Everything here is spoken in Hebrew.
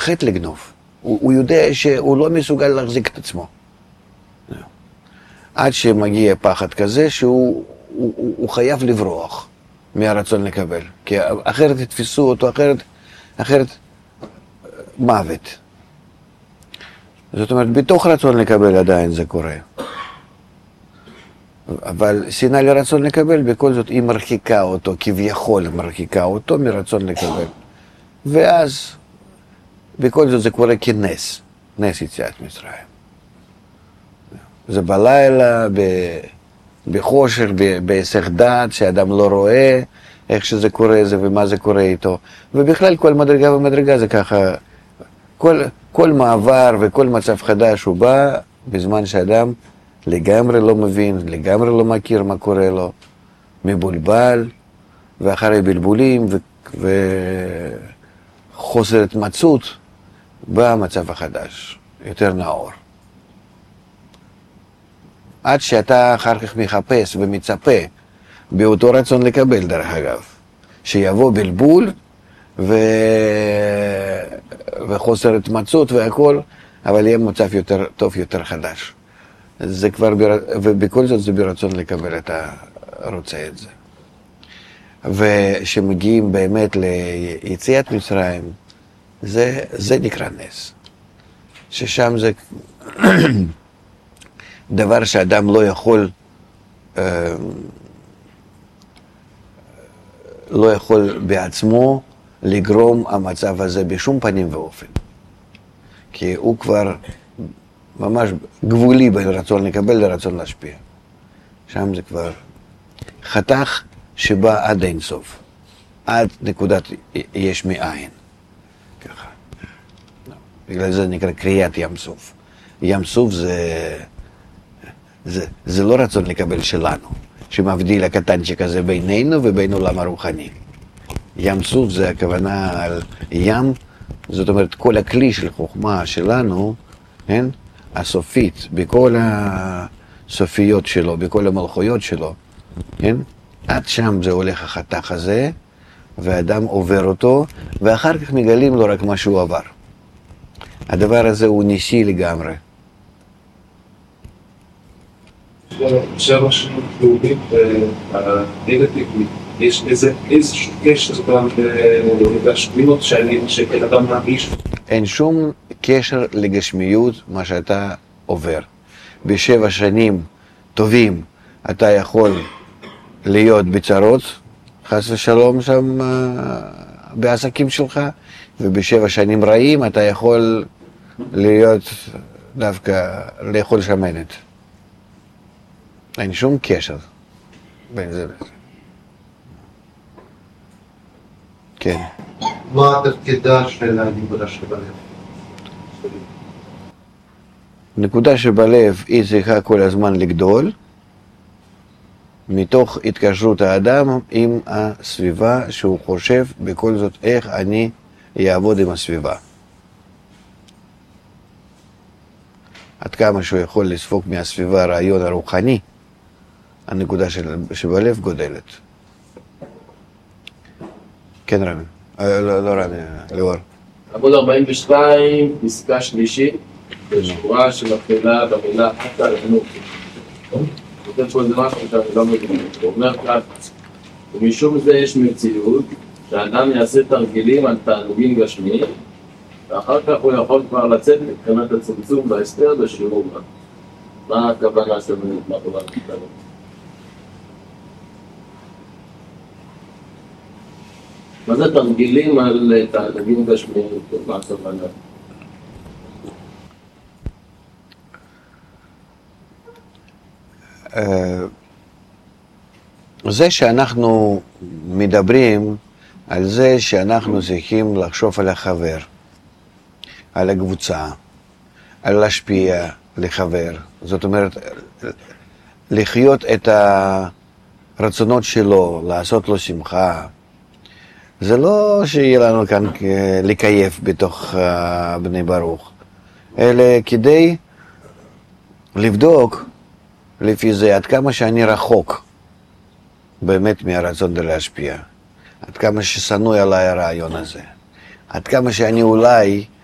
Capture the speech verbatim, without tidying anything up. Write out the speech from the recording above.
מפחד לגנוב. הוא, הוא יודע שהוא לא מסוגל להחזיק את עצמו. עד שמגיע פחד כזה שהוא הוא, הוא, הוא חייב לברוח מהרצון לקבל. כי אחרת יתפסו אותו, אחרת, אחרת מוות. זאת אומרת, בתוך רצון לקבל עדיין זה קורה. אבל שנאה לרצון לקבל, בכל זאת היא מרחיקה אותו, כביכול מרחיקה אותו מרצון לקבל. ואז, בכל זאת זה קורה כנס, נס יציאת מצרים. זה בלילה, בחושך, בהיסח דעת, שאדם לא רואה איך שזה קורה זה ומה זה קורה איתו. ובכלל כל מדרגה ומדרגה זה ככה, כל, כל מעבר וכל מצב חדש הוא בא בזמן שאדם לגמרי לא מבין, לגמרי לא מכיר מה קורה לו, מבולבל, ואחרי בלבולים ו... וחוסר התמצאות, בא המצב החדש, יותר נאור. עד שאתה אחר כך מחפש ומצפה, באותו רצון לקבל דרך אגב, שיבוא בלבול ו... וחוסר התמצאות והכל, אבל יהיה מצב יותר טוב, יותר חדש. זה כבר, בר... ובכל זאת זה ברצון לקבל את הרוצה את זה. ושמגיעים באמת ליציאת מצרים, זה, זה נקרא נס. ששם זה דבר שאדם לא יכול, לא יכול בעצמו לגרום המצב הזה בשום פנים ואופן. כי הוא כבר ממש גבולי בין רצון לקבל לרצון להשפיע. שם זה כבר חתך שבא עד אין סוף, עד נקודת יש מאין. ככה. בגלל זה נקרא קריאת ים סוף. ים סוף זה, זה, זה לא רצון לקבל שלנו, שמבדיל הקטנצ'יק הזה בינינו ובין עולם הרוחני. ים סוף זה הכוונה על ים, זאת אומרת כל הכלי של חוכמה שלנו, כן? הסופית, בכל הסופיות שלו, בכל המלכויות שלו, כן? עד שם זה הולך החתך הזה, והאדם עובר אותו, ואחר כך מגלים לו רק מה שהוא עבר. הדבר הזה הוא ניסי לגמרי. שבע שנים חיובית והנגטיבית, יש איזשהו קשר גם לגשמיות שבן אדם מרגיש? אין שום קשר לגשמיות מה שאתה עובר. בשבע שנים טובים אתה יכול להיות בצרות, חס ושלום שם בעסקים שלך, ובשבע שנים רעים אתה יכול להיות דווקא לאכול שמנת. אין שום קשר בין זה לזה. כן. מה תפקידה של הנקודה שבלב? נקודה שבלב היא צריכה כל הזמן לגדול, מתוך התקשרות האדם עם הסביבה שהוא חושב בכל זאת איך אני אעבוד עם הסביבה. עד כמה שהוא יכול לספוג מהסביבה הרעיון הרוחני, הנקודה שבלב גודלת. כן רמי, לא רמי, ליאור. עמוד ארבעים ושתיים, פסקה שלישית, בשורה שמתחילה במילה חטא לחינוך. כותב פה איזה משהו שאני לא מבין, הוא אומר כך, ומשום זה יש מציאות שהאדם יעשה תרגילים על תענוגים גשמיים, ואחר כך הוא יכול כבר לצאת מבחינת הצמצום וההסתר בשיעור מה. מה הכוונה של מה הכוונה שלנו? מה זה תרגילים על תענוגים גשמיים? מה הכוונה? זה שאנחנו מדברים על זה שאנחנו צריכים לחשוב על החבר, על הקבוצה, על להשפיע לחבר, זאת אומרת לחיות את הרצונות שלו, לעשות לו שמחה, זה לא שיהיה לנו כאן לקייף בתוך בני ברוך, אלא כדי לבדוק לפי זה עד כמה שאני רחוק באמת מהרצון להשפיע, עד כמה ששנוי עליי הרעיון הזה, עד כמה שאני אולי